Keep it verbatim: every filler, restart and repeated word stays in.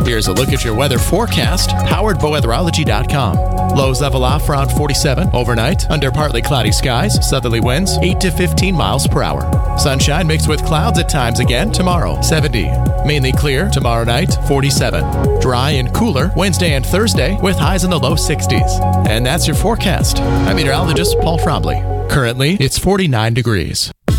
Here's a look at your weather forecast, powered by weatherology dot com. Lows level off around forty-seven overnight, under partly cloudy skies, southerly winds eight to fifteen miles per hour. Sunshine mixed with clouds at times again tomorrow, seventy. Mainly clear tomorrow night, forty-seven. Dry and cooler Wednesday and Thursday with highs in the low sixties. And that's your forecast. I'm meteorologist Paul Frombley. Currently, it's forty-nine degrees.